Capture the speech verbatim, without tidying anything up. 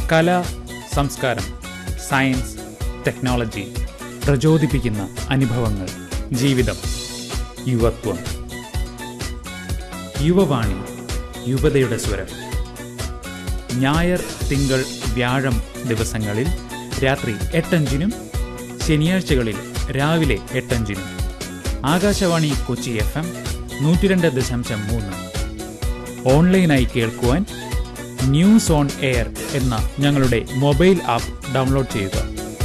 കല, സംസ്കാരം, science, technology, പ്രചോദിപ്പിക്കുന്ന അനുഭവങ്ങൾ, ജീവിതം, യുവത്വം. യുവവാണി, യുവതയുടെ സ്വരം. ഞായർ, തിങ്കൾ, വ്യാഴം ദിവസങ്ങളിൽ രാത്രി എട്ടഞ്ചിനും ശനിയാഴ്ചകളിൽ രാവിലെ എട്ടഞ്ചിനും. ആകാശവാണി കൊച്ചി എഫ് എം നൂറ്റി രണ്ട് ദശാംശം മൂന്ന്. ഓൺലൈനായി കേൾക്കുവാൻ ന്യൂസ് ഓൺ എയർ എന്ന ഞങ്ങളുടെ മൊബൈൽ ആപ്പ് ഡൗൺലോഡ് ചെയ്യുക.